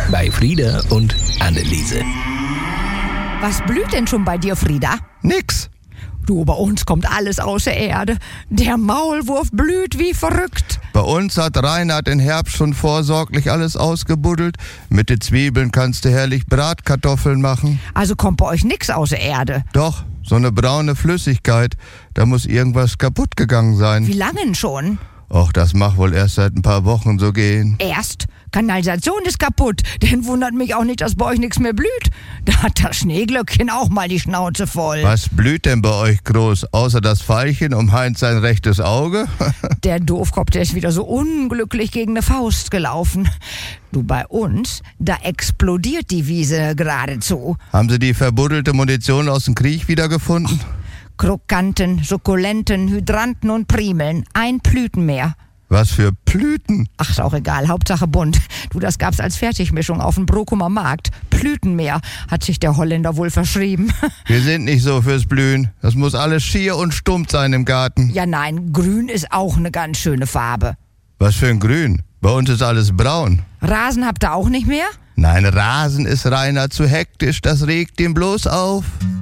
bei Frieda und Anneliese. Was blüht denn schon bei dir, Frieda? Nix. Du, bei uns kommt alles aus der Erde. Der Maulwurf blüht wie verrückt. Bei uns hat Reinhard im Herbst schon vorsorglich alles ausgebuddelt. Mit den Zwiebeln kannst du herrlich Bratkartoffeln machen. Also kommt bei euch nix aus der Erde. Doch, so eine braune Flüssigkeit. Da muss irgendwas kaputt gegangen sein. Wie lange denn schon? Och, das mag wohl erst seit ein paar Wochen so gehen. Erst? Kanalisation ist kaputt. Denn wundert mich auch nicht, dass bei euch nichts mehr blüht. Da hat das Schneeglöckchen auch mal die Schnauze voll. Was blüht denn bei euch groß? Außer das Veilchen um Heinz sein rechtes Auge? Der Doofkopf, der ist wieder so unglücklich gegen eine Faust gelaufen. Du, bei uns, da explodiert die Wiese geradezu. Haben Sie die verbuddelte Munition aus dem Krieg wiedergefunden? Krokanten, Sukkulenten, Hydranten und Primeln. Ein Blüten mehr. Was für Blüten? Ach, ist auch egal, Hauptsache bunt. Du, das gab's als Fertigmischung auf dem Brokumer Markt. Blütenmeer, hat sich der Holländer wohl verschrieben. Wir sind nicht so fürs Blühen. Das muss alles schier und stumpf sein im Garten. Ja nein, grün ist auch eine ganz schöne Farbe. Was für ein Grün? Bei uns ist alles braun. Rasen habt ihr auch nicht mehr? Nein, Rasen ist Rainer zu hektisch. Das regt ihn bloß auf.